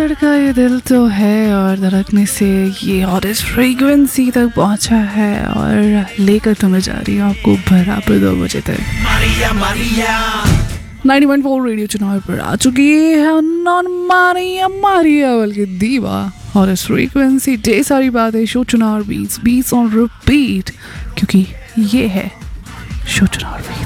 धड़का ये दिल तो है और धड़कने से ये हॉटेस्ट फ्रीक्वेंसी तक पहुंचा है और लेकर तुम्हें जा रही हूँ आपको बराबर 2 बजे तक। 91.4 रेडियो चुनाव पर आ चुकी है नॉन मारिया मारिया बल्कि दीवा हॉटेस्ट फ्रीक्वेंसी। ढेर सारी बातें, शो चुनाव बीट्स ऑन रिपीट, क्योंकि ये है शो चुनाव।